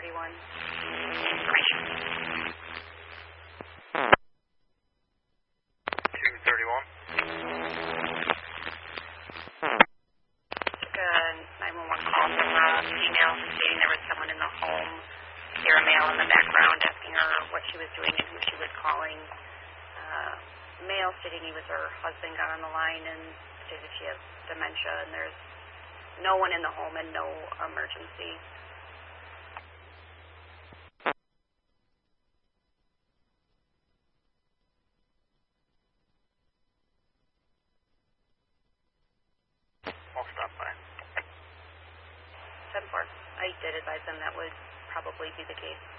231. Information. 231. Took a 911 call from a female stating there was someone in the home. There a male in the background asking her what she was doing and who she was calling. Male stating he was her husband got on the line and stated she has dementia and there's no one in the home and no emergency. I'll stop by. 10-4. I did advise them that would probably be the case.